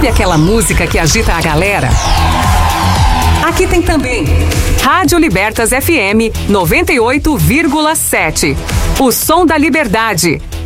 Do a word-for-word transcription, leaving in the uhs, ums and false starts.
Sabe aquela música que agita a galera? Aqui tem também Rádio Libertas F M noventa e oito vírgula sete. O som da liberdade.